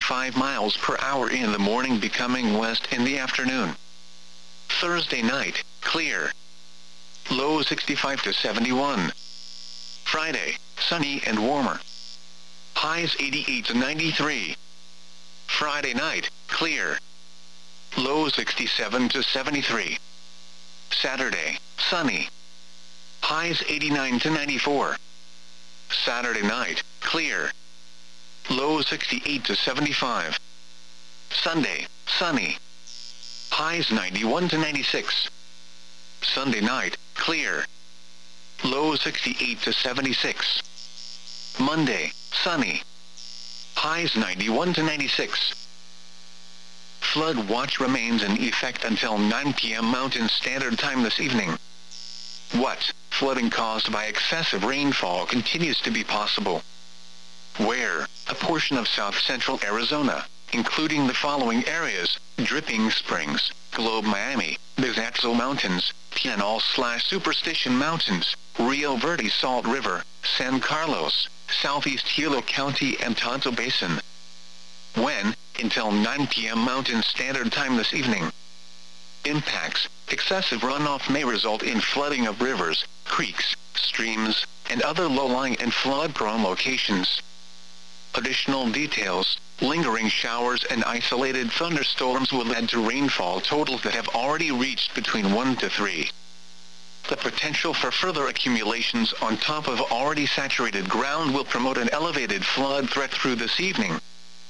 65 miles per hour in the morning, becoming west in the afternoon. Thursday night, clear. Low 65 to 71. Friday, sunny and warmer. Highs 88 to 93. Friday night, clear. Low 67 to 73. Saturday, sunny. Highs 89 to 94. Saturday night, clear. Low 68 to 75. Sunday, sunny. Highs 91 to 96. Sunday night, clear. Low 68 to 76. Monday, sunny. Highs 91 to 96. Flood watch remains in effect until 9 p.m. Mountain Standard Time this evening. What? Flooding caused by excessive rainfall continues to be possible. Where? A portion of south-central Arizona, including the following areas: Dripping Springs, Globe Miami, Bizatzal Mountains, Pinal/Superstition Mountains, Rio Verde Salt River, San Carlos, Southeast Hilo County and Tonto Basin. When? Until 9 p.m. Mountain Standard Time this evening. Impacts: excessive runoff may result in flooding of rivers, creeks, streams, and other low-lying and flood-prone locations. Additional details: lingering showers and isolated thunderstorms will add to rainfall totals that have already reached between 1 to 3. The potential for further accumulations on top of already saturated ground will promote an elevated flood threat through this evening.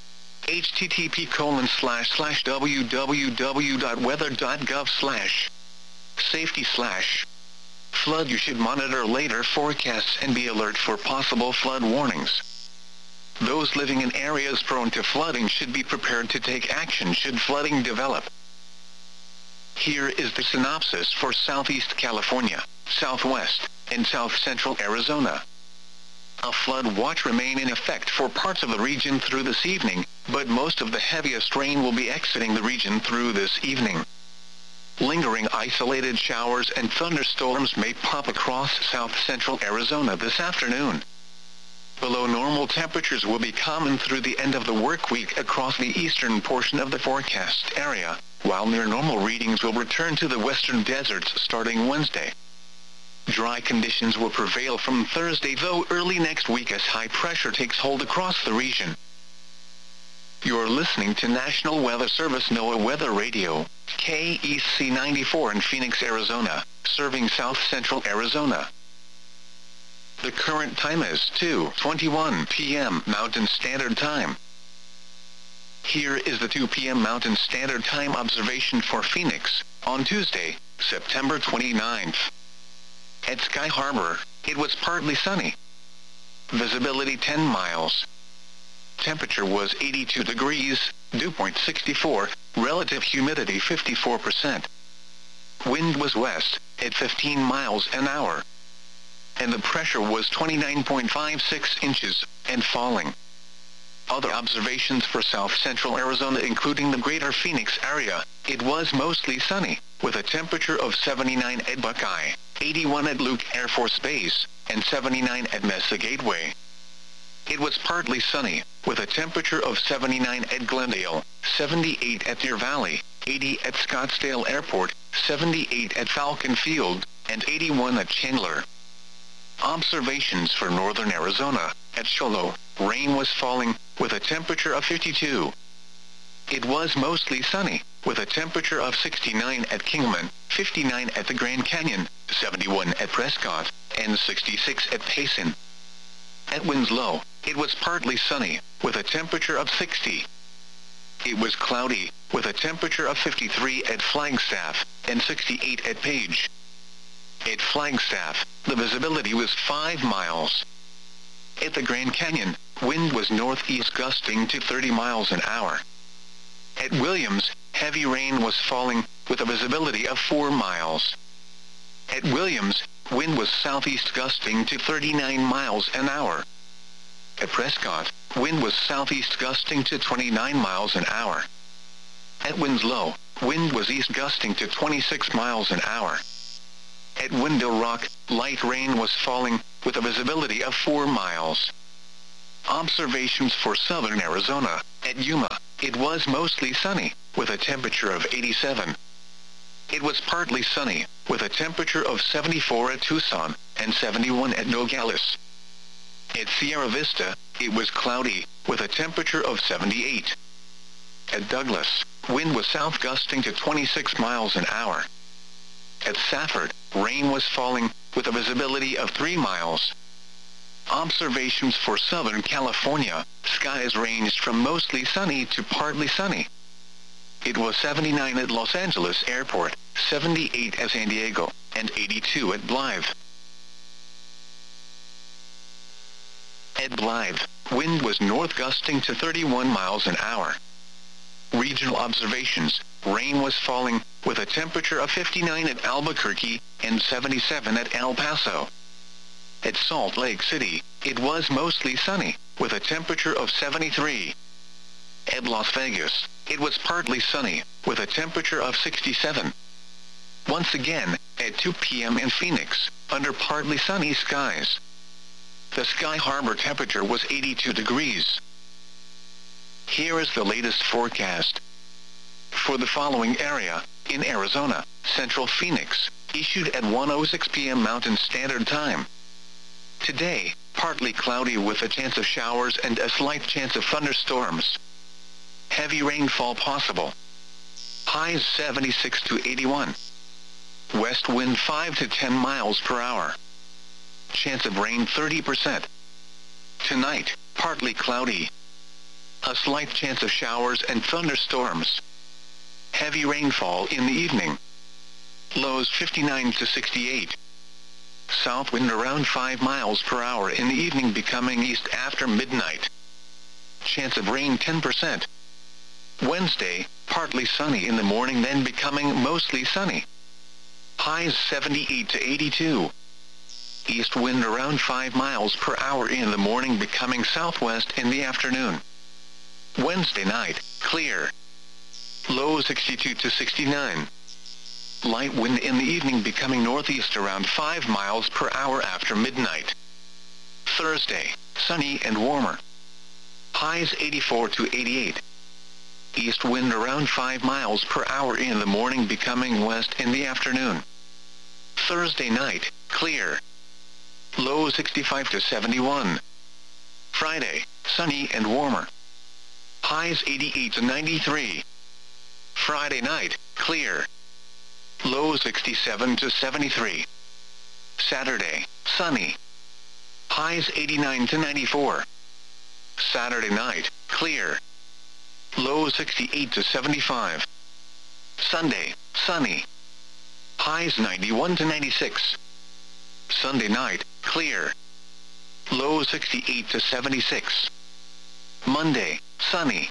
http://www.weather.gov/safety/ flood. You should monitor later forecasts and be alert for possible flood warnings. Those living in areas prone to flooding should be prepared to take action should flooding develop. Here is the synopsis for Southeast California, Southwest, and South Central Arizona. A flood watch remain in effect for parts of the region through this evening, but most of the heaviest rain will be exiting the region through this evening. Lingering isolated showers and thunderstorms may pop across south-central Arizona this afternoon. Below normal temperatures will be common through the end of the work week across the eastern portion of the forecast area, while near normal readings will return to the western deserts starting Wednesday. Dry conditions will prevail from Thursday, though early next week, as high pressure takes hold across the region. You're listening to National Weather Service NOAA Weather Radio, KEC 94 in Phoenix, Arizona, serving south-central Arizona. The current time is 2:21 p.m. Mountain Standard Time. Here is the 2 p.m. Mountain Standard Time observation for Phoenix, on Tuesday, September 29th. At Sky Harbor, it was partly sunny. Visibility 10 miles. Temperature was 82 degrees, dew point 64, relative humidity 54%. Wind was west, at 15 miles an hour. And the pressure was 29.56 inches, and falling. Other observations for south-central Arizona, including the greater Phoenix area: it was mostly sunny, with a temperature of 79 at Buckeye, 81 at Luke Air Force Base, and 79 at Mesa Gateway. It was partly sunny, with a temperature of 79 at Glendale, 78 at Deer Valley, 80 at Scottsdale Airport, 78 at Falcon Field, and 81 at Chandler. Observations for northern Arizona: at Cholo, rain was falling, with a temperature of 52. It was mostly sunny, with a temperature of 69 at Kingman, 59 at the Grand Canyon, 71 at Prescott, and 66 at Payson. At Winslow, it was partly sunny, with a temperature of 60. It was cloudy, with a temperature of 53 at Flagstaff, and 68 at Page. At Flagstaff, the visibility was 5 miles. At the Grand Canyon, wind was northeast gusting to 30 miles an hour. At Williams, heavy rain was falling, with a visibility of 4 miles. At Williams, wind was southeast gusting to 39 miles an hour. At Prescott, wind was southeast gusting to 29 miles an hour. At Winslow, wind was east gusting to 26 miles an hour. At Window Rock, light rain was falling, with a visibility of 4 miles. Observations for southern Arizona. At Yuma, it was mostly sunny, with a temperature of 87. It was partly sunny, with a temperature of 74 at Tucson, and 71 at Nogales. At Sierra Vista, it was cloudy, with a temperature of 78. At Douglas, wind was south gusting to 26 miles an hour. At Safford, rain was falling, with a visibility of 3 miles. Observations for Southern California. Skies ranged from mostly sunny to partly sunny. It was 79 at Los Angeles Airport, 78 at San Diego, and 82 at Blythe. At Blythe, wind was north gusting to 31 miles an hour. Regional observations. Rain was falling, with a temperature of 59 at Albuquerque, and 77 at El Paso. At Salt Lake City, it was mostly sunny, with a temperature of 73. At Las Vegas, it was partly sunny, with a temperature of 67. Once again, at 2 p.m. in Phoenix, under partly sunny skies. The Sky Harbor temperature was 82 degrees. Here is the latest forecast. For the following area, in Arizona, Central Phoenix, issued at 1:06 p.m. Mountain Standard Time. Today, partly cloudy with a chance of showers and a slight chance of thunderstorms. Heavy rainfall possible. Highs 76 to 81. West wind 5 to 10 miles per hour. Chance of rain 30%. Tonight, partly cloudy. A slight chance of showers and thunderstorms. Heavy rainfall in the evening. Lows 59 to 68. South wind around 5 miles per hour in the evening, becoming east after midnight. Chance of rain 10%. Wednesday, partly sunny in the morning, then becoming mostly sunny. Highs 78 to 82. East wind around 5 miles per hour in the morning, becoming southwest in the afternoon. Wednesday night, clear. Low 62 to 69. Light wind in the evening, becoming northeast around 5 miles per hour after midnight. Thursday, sunny and warmer. Highs 84 to 88. East wind around 5 miles per hour in the morning, becoming west in the afternoon. Thursday night, clear. Low 65 to 71. Friday, sunny and warmer. Highs 88 to 93. Friday night, clear. Low 67 to 73. Saturday, sunny. Highs 89 to 94. Saturday night, clear. Low 68 to 75. Sunday, sunny. Highs 91 to 96. Sunday night, clear. Low 68 to 76. Monday, sunny.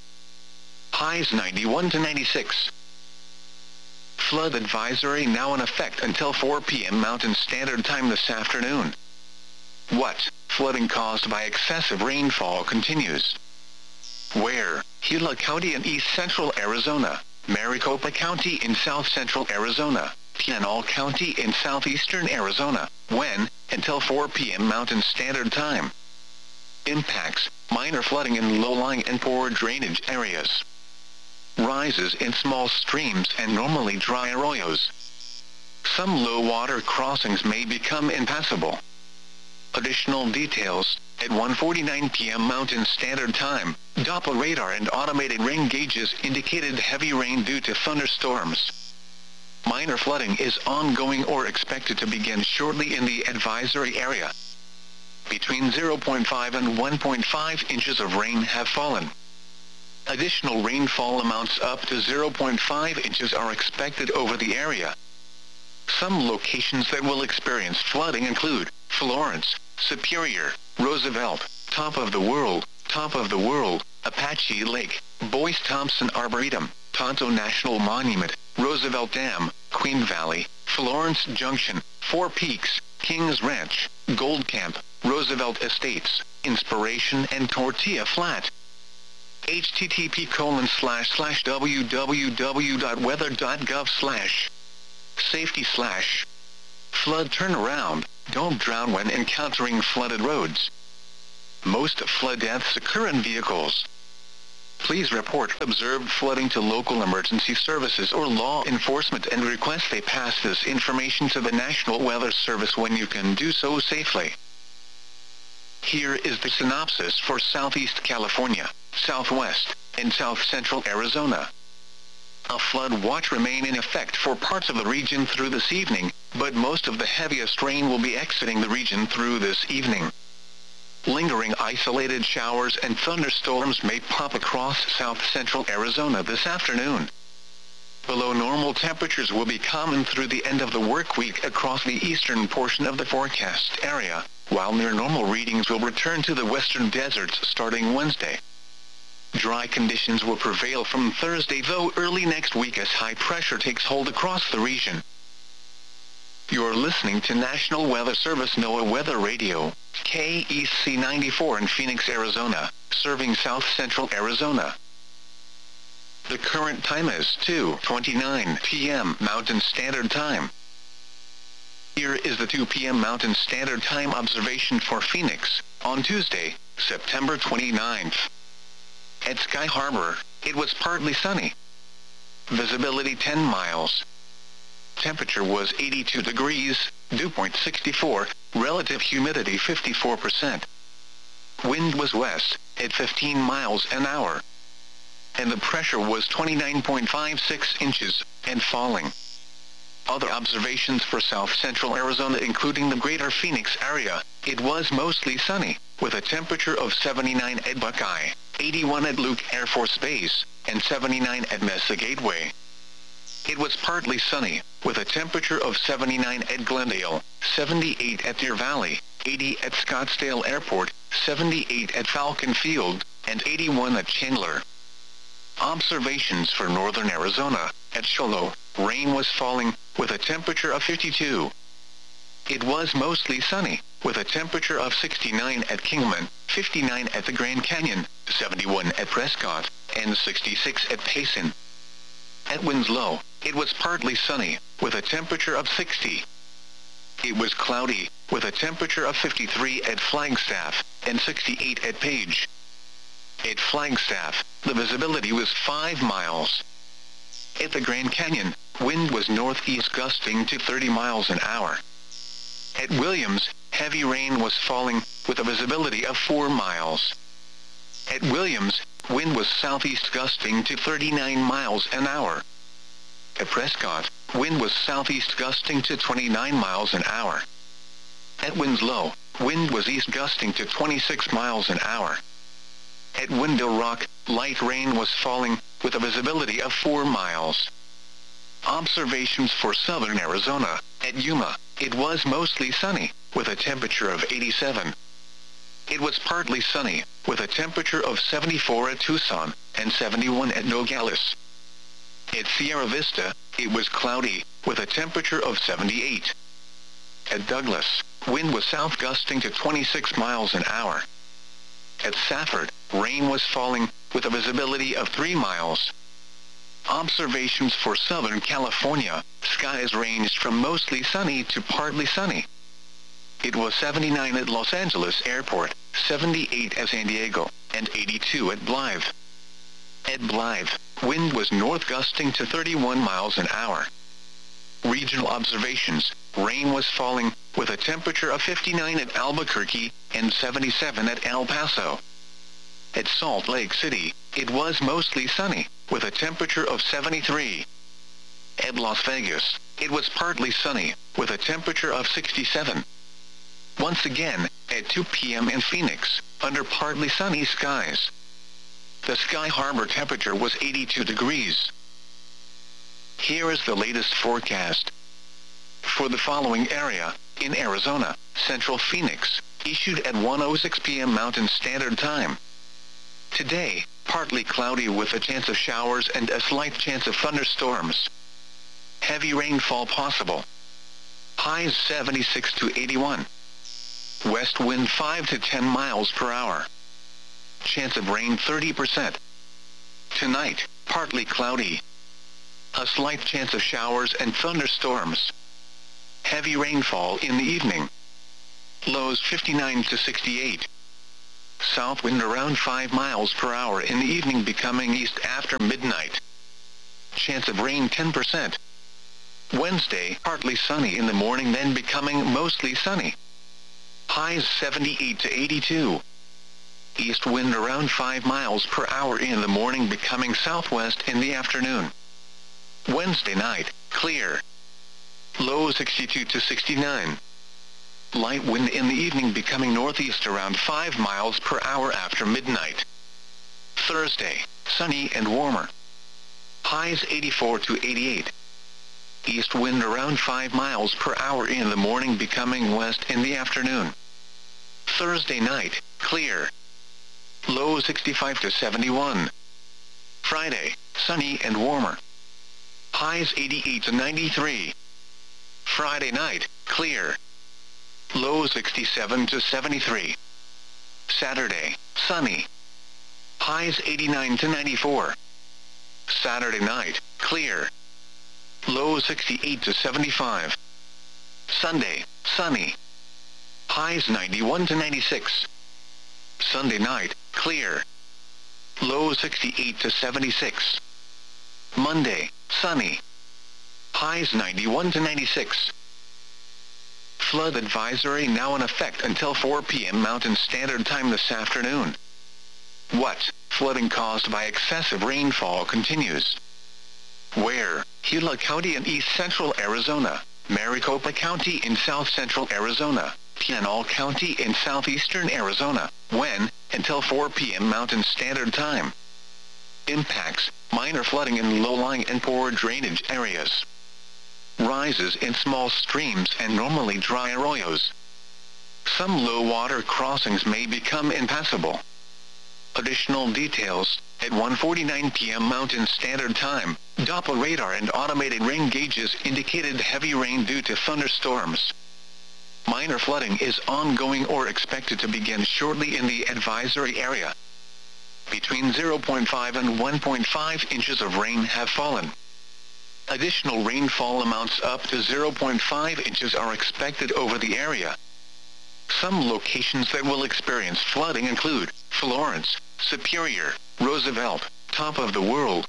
Highs 91 to 96. Flood advisory now in effect until 4 p.m. Mountain Standard Time this afternoon. What? Flooding caused by excessive rainfall continues. Where? Gila County in east central Arizona, Maricopa County in south central Arizona, Pinal County in southeastern Arizona. When? Until 4 p.m. Mountain Standard Time. Impacts: minor flooding in low-lying and poor drainage areas. Rises in small streams and normally dry arroyos. Some low-water crossings may become impassable. Additional details: at 1:49 p.m. Mountain Standard Time, Doppler radar and automated rain gauges indicated heavy rain due to thunderstorms. Minor flooding is ongoing or expected to begin shortly in the advisory area. Between 0.5 and 1.5 inches of rain have fallen. Additional rainfall amounts up to 0.5 inches are expected over the area. Some locations that will experience flooding include Florence, Superior, Roosevelt, Top of the World, Apache Lake, Boyce Thompson Arboretum, Tonto National Monument, Roosevelt Dam, Queen Valley, Florence Junction, Four Peaks, Kings Ranch, Gold Camp, Roosevelt Estates, Inspiration and Tortilla Flat. http://www.weather.gov/ Safety/ Flood turnaround. Don't drown when encountering flooded roads. Most flood deaths occur in vehicles. Please report observed flooding to local emergency services or law enforcement and request they pass this information to the National Weather Service when you can do so safely. Here is the synopsis for Southeast California, Southwest, and South Central Arizona. A flood watch remain in effect for parts of the region through this evening, but most of the heaviest rain will be exiting the region through this evening. Lingering isolated showers and thunderstorms may pop across South Central Arizona this afternoon. Below normal temperatures will be common through the end of the work week across the eastern portion of the forecast area, while near normal readings will return to the western deserts starting Wednesday. Dry conditions will prevail from Thursday, though early next week as high pressure takes hold across the region. You're listening to National Weather Service NOAA Weather Radio, KEC 94 in Phoenix, Arizona, serving South Central Arizona. The current time is 2:29 p.m. Mountain Standard Time. Here is the 2 p.m. Mountain Standard Time observation for Phoenix, on Tuesday, September 29th. At Sky Harbor, it was partly sunny. Visibility 10 miles. Temperature was 82 degrees, dew point 64, relative humidity 54%. Wind was west, at 15 miles an hour. And the pressure was 29.56 inches, and falling. Other observations for South Central Arizona including the greater Phoenix area, it was mostly sunny, with a temperature of 79 at Buckeye, 81 at Luke Air Force Base, and 79 at Mesa Gateway. It was partly sunny, with a temperature of 79 at Glendale, 78 at Deer Valley, 80 at Scottsdale Airport, 78 at Falcon Field, and 81 at Chandler. Observations for northern Arizona, at Cholo, rain was falling, with a temperature of 52. It was mostly sunny, with a temperature of 69 at Kingman, 59 at the Grand Canyon, 71 at Prescott, and 66 at Payson. At Winslow, it was partly sunny, with a temperature of 60. It was cloudy, with a temperature of 53 at Flagstaff, and 68 at Page. At Flagstaff, the visibility was 5 miles. At the Grand Canyon, wind was northeast gusting to 30 miles an hour. At Williams, heavy rain was falling, with a visibility of 4 miles. At Williams, wind was southeast gusting to 39 miles an hour. At Prescott, wind was southeast gusting to 29 miles an hour. At Winslow, wind was east gusting to 26 miles an hour. At Window Rock, light rain was falling, with a visibility of 4 miles. Observations for southern Arizona, at Yuma, it was mostly sunny, with a temperature of 87. It was partly sunny, with a temperature of 74 at Tucson, and 71 at Nogales. At Sierra Vista, it was cloudy, with a temperature of 78. At Douglas, wind was south gusting to 26 miles an hour. At Safford, rain was falling, with a visibility of 3 miles. Observations for Southern California, skies ranged from mostly sunny to partly sunny. It was 79 at Los Angeles Airport, 78 at San Diego, and 82 at Blythe. At Blythe, wind was north gusting to 31 miles an hour. Regional observations, rain was falling, with a temperature of 59 at Albuquerque, and 77 at El Paso. At Salt Lake City, it was mostly sunny, with a temperature of 73. At Las Vegas, it was partly sunny, with a temperature of 67. Once again, at 2 p.m. in Phoenix, under partly sunny skies. The Sky Harbor temperature was 82 degrees. Here is the latest forecast. For the following area, in Arizona, Central Phoenix, issued at 1:06 p.m. Mountain Standard Time. Today, partly cloudy with a chance of showers and a slight chance of thunderstorms. Heavy rainfall possible. Highs 76 to 81. West wind 5 to 10 miles per hour. Chance of rain 30%. Tonight, partly cloudy. A slight chance of showers and thunderstorms. Heavy rainfall in the evening. Lows 59 to 68. south wind around 5 miles per hour in the evening, becoming east after midnight. Chance of rain 10%. Wednesday, partly sunny in the morning, then becoming mostly sunny. Highs 78 to 82. East wind around 5 miles per hour in the morning, becoming southwest in the afternoon. Wednesday night, clear. Low 62 to 69. Light wind in the evening, becoming northeast around 5 miles per hour after midnight. Thursday, sunny and warmer. Highs 84 to 88. East wind around 5 miles per hour in the morning, becoming west in the afternoon. Thursday night, clear. Low 65 to 71. Friday, sunny and warmer. Highs 88 to 93. Friday night, clear. Low 67 to 73. Saturday, sunny. Highs 89 to 94. Saturday night, clear. Low 68 to 75. Sunday, sunny. Highs 91 to 96. Sunday night, clear. Low 68 to 76. Monday, sunny. Highs 91 to 96. Flood advisory now in effect until 4 p.m. Mountain Standard Time this afternoon. What? Flooding caused by excessive rainfall continues. Where? Gila County in east central Arizona, Maricopa County in south central Arizona, Pinal County in southeastern Arizona. When? Until 4 p.m. Mountain Standard Time. Impacts: minor flooding in low-lying and poor drainage areas. Rises in small streams and normally dry arroyos. Some low-water crossings may become impassable. Additional details: at 1:49 p.m. Mountain Standard Time, Doppler radar and automated rain gauges indicated heavy rain due to thunderstorms. Minor flooding is ongoing or expected to begin shortly in the advisory area. Between 0.5 and 1.5 inches of rain have fallen. Additional rainfall amounts up to 0.5 inches are expected over the area. Some locations that will experience flooding include Florence, Superior, Roosevelt, Top of the World,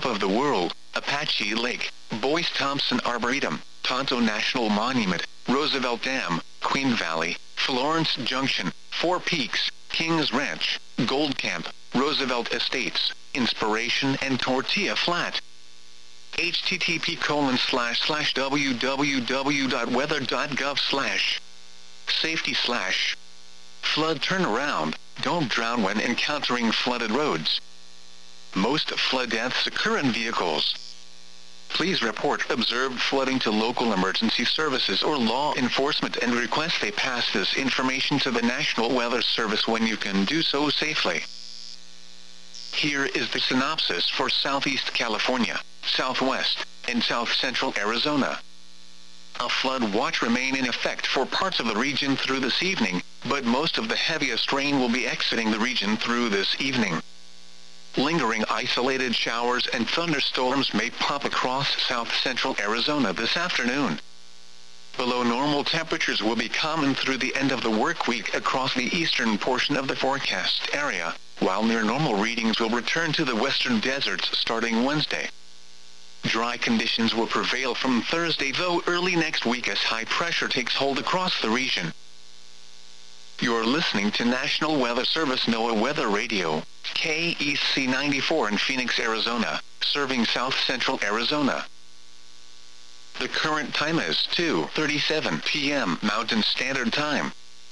Apache Lake, Boyce Thompson Arboretum, Tonto National Monument, Roosevelt Dam, Queen Valley, Florence Junction, Four Peaks, Kings Ranch, Gold Camp, Roosevelt Estates, Inspiration and Tortilla Flat. http://www.weather.gov/ safety/ flood turnaround. Don't drown when encountering flooded roads. Most flood deaths occur in vehicles. Please report observed flooding to local emergency services or law enforcement and request they pass this information to the National Weather Service when you can do so safely. Here is the synopsis for Southeast California, Southwest, and South Central Arizona. A flood watch remain in effect for parts of the region through this evening, but most of the heaviest rain will be exiting the region through this evening. Lingering isolated showers and thunderstorms may pop across south central Arizona this afternoon. Below normal temperatures will be common through the end of the work week across the eastern portion of the forecast area, while near normal readings will return to the western deserts starting Wednesday. Dry conditions will prevail from Thursday, though early next week as high pressure takes hold across the region. You're listening to National Weather Service NOAA Weather Radio, KEC 94 in Phoenix, Arizona, serving south central Arizona. The current time is 2:37 p.m. Mountain Standard Time.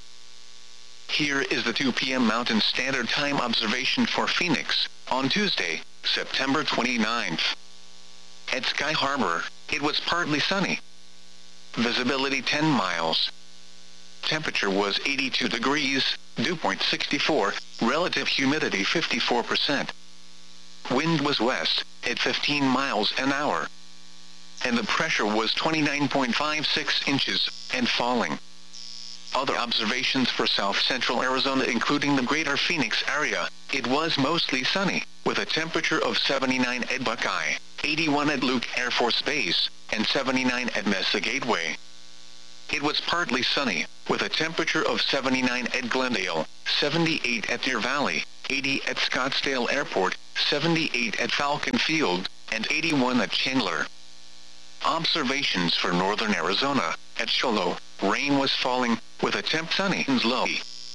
Here is the 2 p.m. Mountain Standard Time observation for Phoenix, on Tuesday, September 29th. At Sky Harbor, it was partly sunny. Visibility 10 miles. Temperature was 82 degrees, dew point 64, relative humidity 54%. Wind was west, at 15 miles an hour. And the pressure was 29.56 inches, and falling. Other observations for south central Arizona including the greater Phoenix area, it was mostly sunny, with a temperature of 79 at Buckeye, 81 at Luke Air Force Base, and 79 at Mesa Gateway. it was partly sunny, with a temperature of 79 at Glendale, 78 at Deer Valley, 80 at Scottsdale Airport, 78 at Falcon Field, and 81 at Chandler. Observations for northern Arizona. At Shoalo, rain was falling, with a temp sunny and low.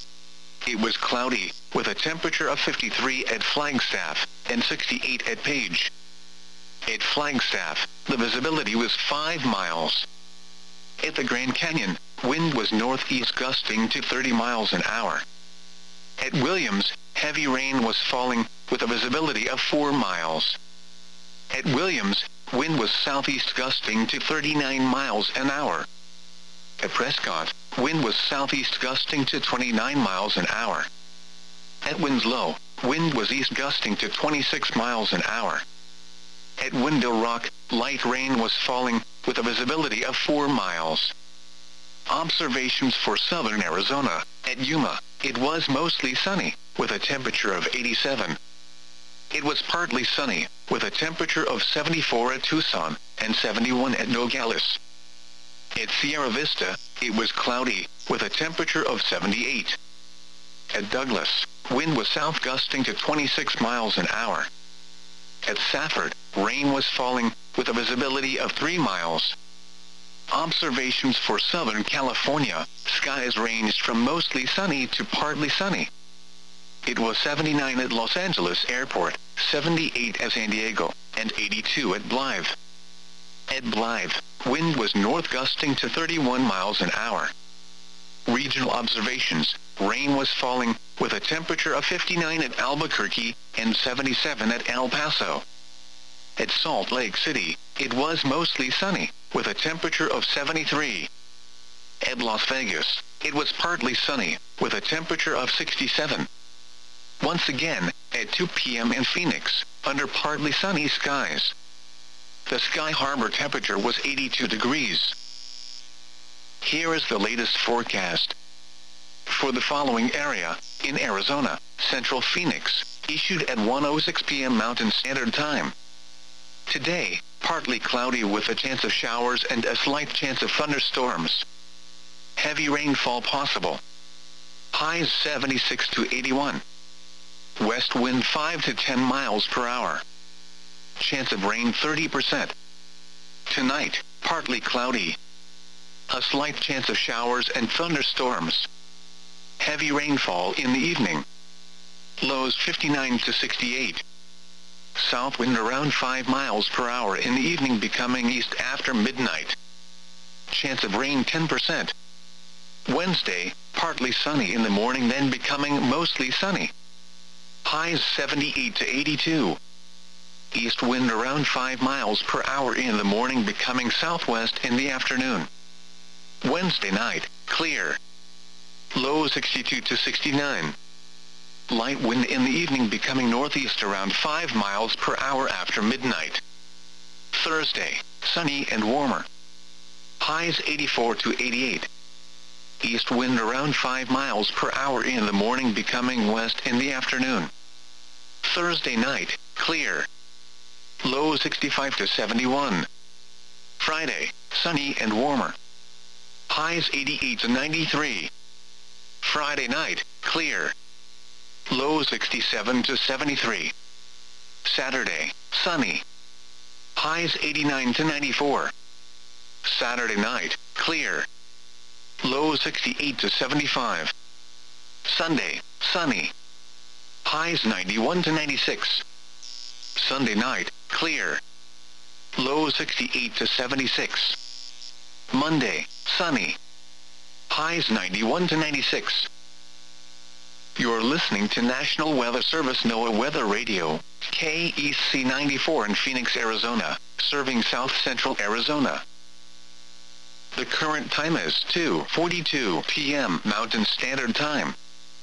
It was cloudy, with a temperature of 53 at Flagstaff, and 68 at Page. At Flagstaff, the visibility was 5 miles. At the Grand Canyon, wind was northeast gusting to 30 miles an hour. At Williams, heavy rain was falling, with a visibility of 4 miles. At Williams, wind was southeast gusting to 39 miles an hour. At Prescott, wind was southeast gusting to 29 miles an hour. At Winslow, wind was east gusting to 26 miles an hour. At Window Rock, light rain was falling, with a visibility of 4 miles. Observations for southern Arizona. At Yuma, it was mostly sunny, with a temperature of 87. It was partly sunny, with a temperature of 74 at Tucson, and 71 at Nogales. At Sierra Vista, it was cloudy, with a temperature of 78. At Douglas, wind was south gusting to 26 miles an hour. At Safford, rain was falling, with a visibility of 3 miles. Observations for Southern California. Skies ranged from mostly sunny to partly sunny. It was 79 at Los Angeles Airport, 78 at San Diego, and 82 at Blythe. At Blythe, wind was north gusting to 31 miles an hour. Regional observations. Rain was falling, with a temperature of 59 at Albuquerque, and 77 at El Paso. At Salt Lake City, it was mostly sunny, with a temperature of 73. At Las Vegas, it was partly sunny, with a temperature of 67. Once again, at 2 p.m. in Phoenix, under partly sunny skies. The Sky Harbor temperature was 82 degrees. Here is the latest forecast. For the following area, in Arizona, Central Phoenix, issued at 1:06 p.m. Mountain Standard Time. Today, partly cloudy with a chance of showers and a slight chance of thunderstorms. Heavy rainfall possible. Highs 76 to 81. West wind 5 to 10 miles per hour. Chance of rain 30%. Tonight, partly cloudy. A slight chance of showers and thunderstorms. Heavy rainfall in the evening. Lows 59 to 68. South wind around 5 miles per hour in the evening, becoming east after midnight. Chance of rain 10%. Wednesday, partly sunny in the morning, then becoming mostly sunny. Highs 78 to 82. East wind around 5 miles per hour in the morning, becoming southwest in the afternoon. Wednesday night, clear. Low 62 to 69. Light wind in the evening, becoming northeast around 5 miles per hour after midnight. Thursday, sunny and warmer. Highs 84 to 88. East wind around 5 miles per hour in the morning, becoming west in the afternoon. Thursday night, clear. Low 65 to 71. Friday, sunny and warmer. Highs 88 to 93. Friday night, clear. Low 67 to 73. Saturday, sunny. Highs 89 to 94. Saturday night, clear. Low 68 to 75. Sunday, sunny. Highs 91 to 96. Sunday night, clear. Low 68 to 76. Monday, sunny. Highs 91 to 96. You're listening to National Weather Service NOAA Weather Radio, KEC 94 in Phoenix, Arizona, serving South Central Arizona. The current time is 2:42 p.m. Mountain Standard Time.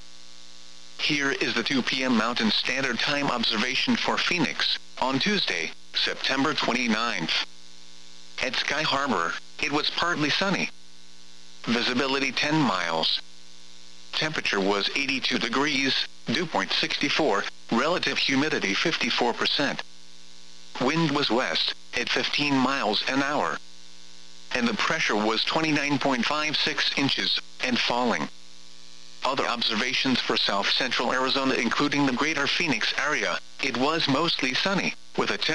Here is the 2 p.m. Mountain Standard Time observation for Phoenix, on Tuesday, September 29th. At Sky Harbor, it was partly sunny. Visibility 10 miles. Temperature was 82 degrees, dew point 64, relative humidity 54%. Wind was west, at 15 miles an hour. and the pressure was 29.56 inches, and falling. Other observations for south-central Arizona including the greater Phoenix area, it was mostly sunny, with a